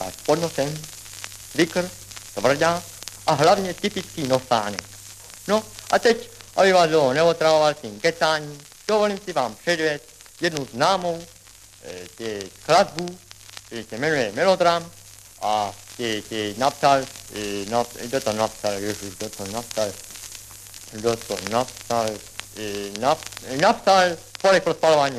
a s podnosem, vikr, tvrdák a hlavně typický nosánek. No a teď, aby vás dlouho neotravoval tím kecáním, dovolím si vám předvést jednu známou skladbu, který se jmenuje Melodram a napsal, kdo to napsal, Spolek pro spalování